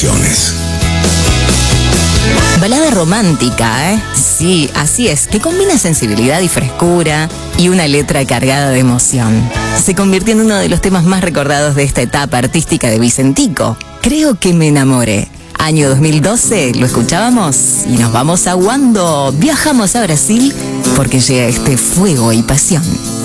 canciones. Balada romántica, ¿eh? Sí, así es, que combina sensibilidad y frescura y una letra cargada de emoción. Se convirtió en uno de los temas más recordados de esta etapa artística de Vicentico. Creo que me enamoré. Año 2012, lo escuchábamos y nos vamos aguando. Viajamos a Brasil porque llega este fuego y pasión.